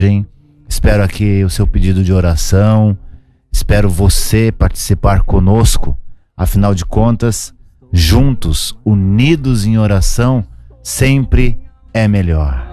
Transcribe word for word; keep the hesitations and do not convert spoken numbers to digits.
Espero aqui o seu pedido de oração. Espero você participar conosco. Afinal de contas, juntos, unidos em oração, sempre é melhor.